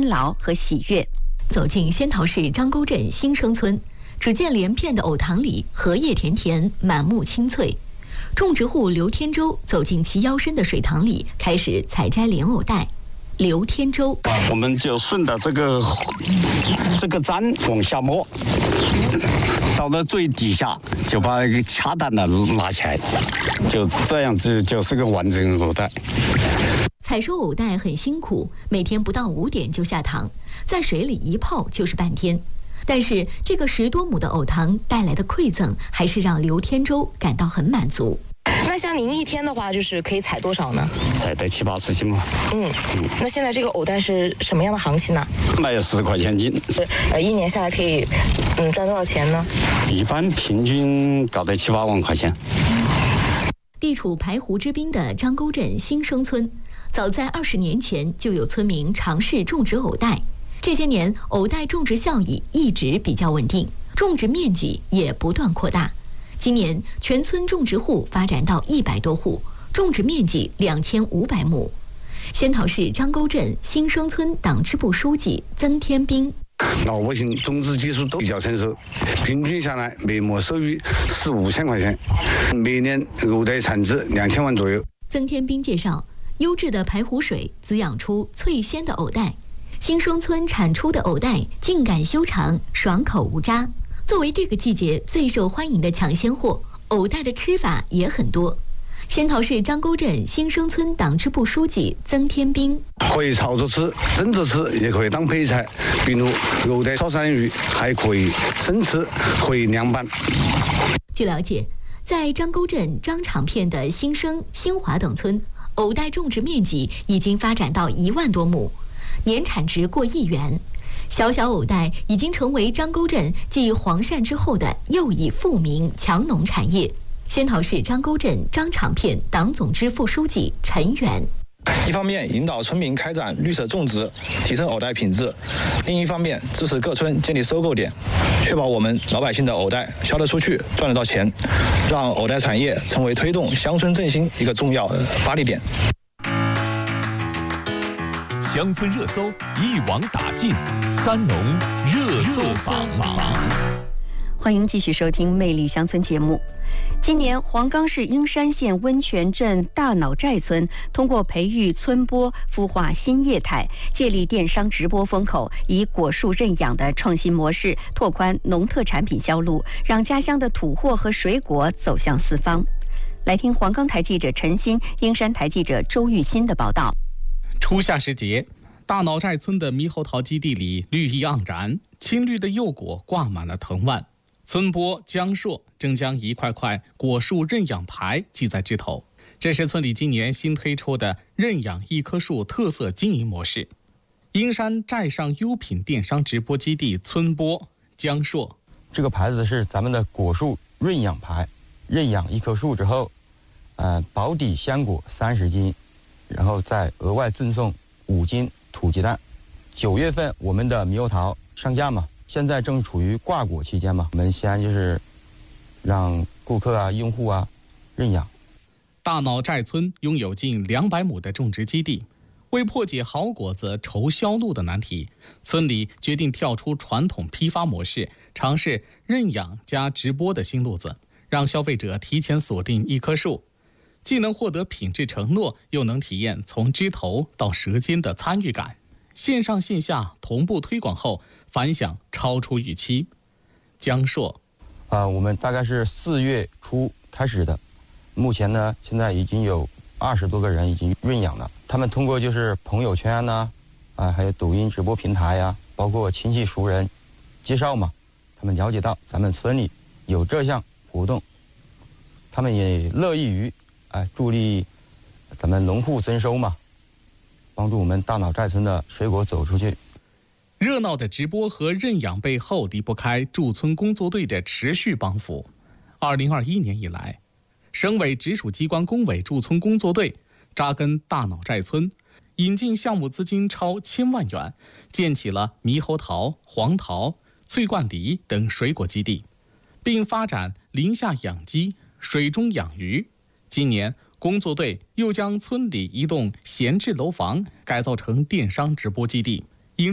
辛劳和喜悦。 走进仙桃市张沟镇新生村，只见连片的藕塘里荷叶田田，满目青翠。种植户刘天舟走进其腰深的水塘里，开始采摘莲藕带。刘天舟， 我们就顺着这个砧往下摸，到了最底下就把一个恰当的拿起来，就这样子就是个完整的藕带。 采收藕带很辛苦，每天不到5点就下塘，在水里一泡就是半天。但是这个10多亩的藕塘带来的馈赠，还是让刘天舟感到很满足。 那像您一天的话，就是可以采多少呢？ 采得7、80斤嘛。 那现在这个藕带是什么样的行情呢？ 卖10块钱斤。 一年下来可以赚多少钱呢？ 一般平均搞得7、8万块钱。 地处排湖之滨的张沟镇新生村，早在20年前就有村民尝试种植藕带。这些年，藕带种植效益一直比较稳定，种植面积也不断扩大。今年，全村种植户发展到100多户，种植面积2500亩。仙桃市张沟镇新生村党支部书记曾天兵， 老百姓种植技术都比较成熟，平均下来每亩收益4、5千块钱，每年藕带产值2000万左右。 曾天兵介绍，优质的排湖水滋养出脆鲜的藕带。新生村产出的藕带劲感修长，爽口无渣。作为这个季节最受欢迎的抢鲜货，藕带的吃法也很多。仙桃市张沟镇新生村党支部书记曾天兵， 可以炒着吃、蒸着吃，也可以当配菜。比如藕带烧鳝鱼，还可以生吃，可以凉拌。 据了解，在张沟镇张场片的新生、新华等村，藕带种植面积已经发展到1万多亩。年产值过1亿元，小小藕带已经成为张沟镇继黄鳝之后的又一富民强农产业。仙桃市张沟镇张场片党总支副书记陈元， 一方面引导村民开展绿色种植，提升藕带品质；另一方面支持各村建立收购点，确保我们老百姓的藕带销得出去，赚得到钱，让藕带产业成为推动乡村振兴一个重要的发力点。 乡村热搜一网打尽，三农热搜榜。 欢迎继续收听《魅力乡村》节目。今年，黄冈市英山县温泉镇大脑寨村通过培育村播孵化新业态，借力电商直播风口，以果树认养的创新模式拓宽农特产品销路，让家乡的土货和水果走向四方。来听黄冈台记者陈鑫、英山台记者周玉新的报道。 初夏时节，大脑寨村的猕猴桃基地里绿意盎然，青绿的柚果挂满了藤蔓。村播江硕正将一块块果树认养牌系在枝头，这是村里今年新推出的认养一棵树特色经营模式。英山寨上优品电商直播基地村播江硕， 这个牌子是咱们的果树认养牌，认养一棵树之后，保底鲜果30斤，然后再额外赠送5斤土鸡蛋。9月份我们的猕猴桃上架嘛，现在正处于挂果期间嘛，我们西安就是让顾客啊、用户啊认养。 大脑寨村拥有近200亩的种植基地，为破解好果子愁销路的难题，村里决定跳出传统批发模式，尝试认养加直播的新路子，让消费者提前锁定一棵树，既能获得品质承诺，又能体验从枝头到舌尖的参与感。线上线下同步推广后，反响超出预期。江硕， 我们大概是4月初开始的，目前呢，现在已经有20多个人已经认养了。他们通过就是朋友圈呐，还有抖音直播平台呀，包括亲戚熟人介绍嘛，他们了解到咱们村里有这项活动，他们也乐意于助力咱们农户增收嘛，帮助我们大脑寨村的水果走出去。 热闹的直播和认养背后离不开驻村工作队的持续帮扶。2021年以来，省委直属机关工委驻村工作队扎根大脑寨村，引进项目资金超1000万元，建起了猕猴桃、黄桃、翠冠梨等水果基地，并发展林下养鸡、水中养鱼。今年，工作队又将村里一栋闲置楼房改造成电商直播基地，